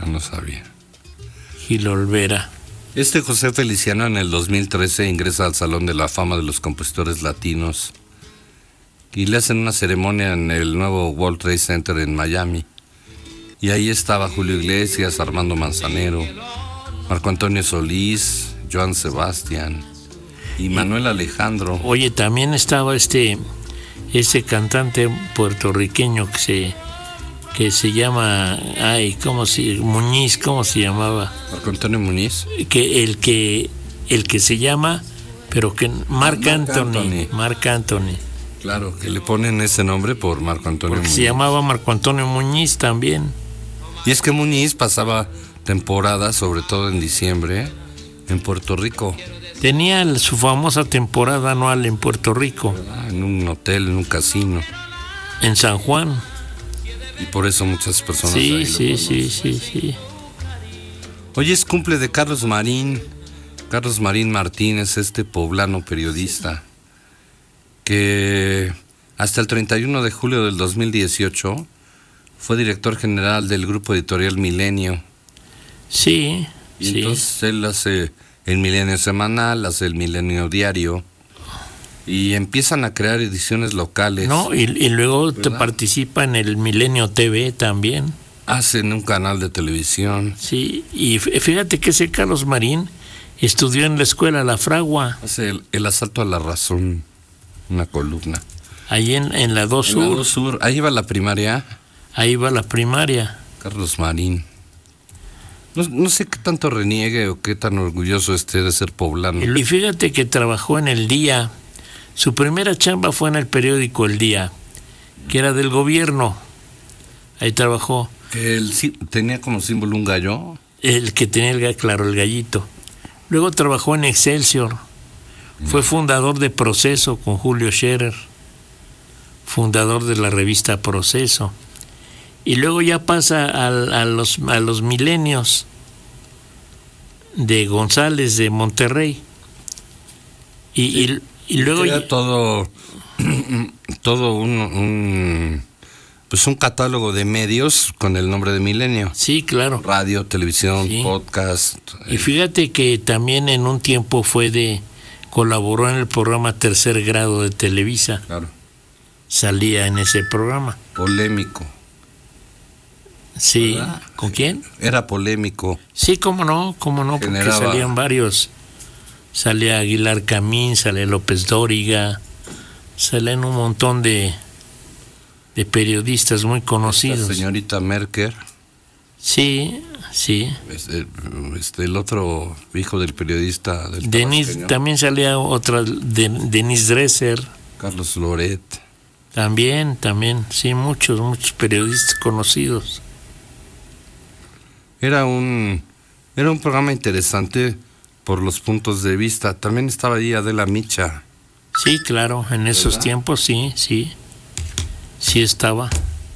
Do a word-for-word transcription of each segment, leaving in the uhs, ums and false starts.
No sabía. Gil Olvera. Este José Feliciano en el dos mil trece ingresa al Salón de la Fama de los Compositores Latinos y le hacen una ceremonia en el nuevo World Trade Center en Miami. Y ahí estaba Julio Iglesias, Armando Manzanero, Marco Antonio Solís, Joan Sebastián y Manuel Alejandro. Oye, también estaba este, ese cantante puertorriqueño que se... que se llama, ay, ¿cómo se, Muñiz, ¿cómo se llamaba? Marco Antonio Muñiz. Que el que el que se llama, pero que Marc Marc Anthony, Anthony. Marc Anthony. Claro, que le ponen ese nombre por Marco Antonio Porque Muñiz. se llamaba Marco Antonio Muñiz también. Y es que Muñiz pasaba temporada, sobre todo en diciembre, en Puerto Rico. Tenía el- su famosa temporada anual en Puerto Rico, Ah, en un hotel, en un casino. en San Juan. Y por eso muchas personas Sí, ahí lo sí, conocen. sí, sí, sí. Hoy es cumple de Carlos Marín. Carlos Marín Martínez, este poblano periodista, que hasta el treinta y uno de julio del dos mil dieciocho fue director general del grupo editorial Milenio. Sí, Y sí. entonces él hace el Milenio Semanal, hace el Milenio Diario, y empiezan a crear ediciones locales. No, y, y luego te ¿Verdad? participa en el Milenio T V también. Hacen un canal de televisión, Sí, y fí- fíjate que ese Carlos Marín estudió en la escuela La Fragua, hace el, el asalto a la razón, una columna. ahí en, en la dos En la Sur, dos Sur, ahí va la primaria, ahí va la primaria. Carlos Marín. No, no sé qué tanto reniegue o qué tan orgulloso esté de ser poblano. Y fíjate que trabajó en El Día. Su primera chamba fue en el periódico El Día, que era del gobierno. Ahí trabajó. Que él sí, tenía como símbolo un gallo. El que tenía el, ga- claro, el gallito. Luego trabajó en Excelsior. Fue fundador de Proceso con Julio Scherer, fundador de la revista Proceso. Y luego ya pasa al- a, los, a los milenios de González de Monterrey. Y, y, y luego Era ya- todo, todo un, un, pues un catálogo de medios con el nombre de Milenio. sí, claro. Radio, televisión, Sí. podcast. Y eh, fíjate que también en un tiempo fue de colaboró en el programa Tercer Grado de Televisa. claro, Salía en ese programa. polémico. Sí. ¿Verdad? ¿Con quién? Era polémico. Sí, cómo no, cómo no, porque Generaba- salían varios. Salía Aguilar Camín, salía López Dóriga, salían un montón de, de periodistas muy La conocidos. señorita Merker, Sí, sí. este, este, el otro hijo del periodista del Denis, tabasqueño, también salía otra, de, Denis Dresser, Carlos Loret. también, también, sí, muchos, muchos periodistas conocidos. Era un, era un programa interesante por los puntos de vista. También estaba ahí Adela Micha. Sí, claro, en esos ¿Verdad? tiempos sí, sí, sí estaba.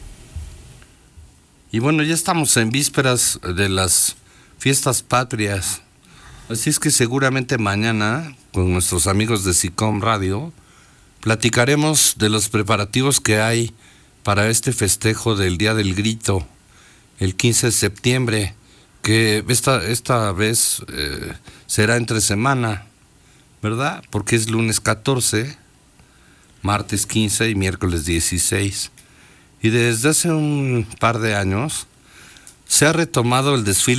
Y bueno, ya estamos en vísperas de las fiestas patrias. Así es que seguramente mañana, con nuestros amigos de SICOM Radio, platicaremos de los preparativos que hay para este festejo del Día del Grito, el quince de septiembre, que esta, esta vez eh, será entre semana, ¿verdad? Porque es lunes catorce, martes quince y miércoles dieciséis. Y desde hace un par de años se ha retomado el desfile